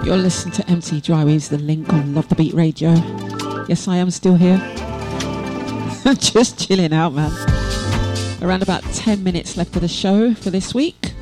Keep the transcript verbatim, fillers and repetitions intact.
You're listening to M C Drywaves, The Link on Love the Beat Radio. Yes, I am still here. Just chilling out, man. Around about ten minutes left for the show for this week.